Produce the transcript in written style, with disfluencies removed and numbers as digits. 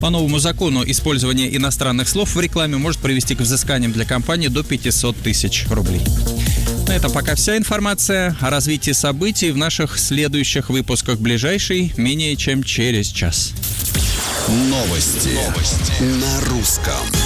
По новому закону использование иностранных слов в рекламе может привести к взысканиям для компании до 500 тысяч рублей. На этом пока вся информация. О развитии событий в наших следующих выпусках, ближайший менее чем через час. Новости на русском.